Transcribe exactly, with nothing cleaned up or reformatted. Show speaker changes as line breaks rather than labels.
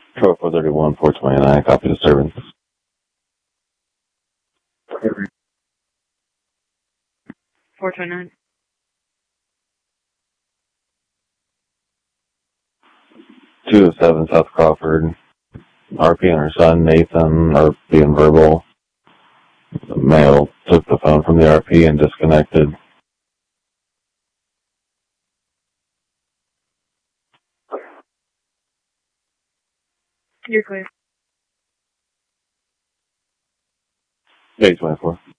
Control four thirty-one, four twenty-nine, copy disturbance.
four twenty-nine.
two oh seven South Crawford. R P and her son, Nathan, are being verbal. The male took the phone from the R P and disconnected.
You're clear.
eight twenty-four.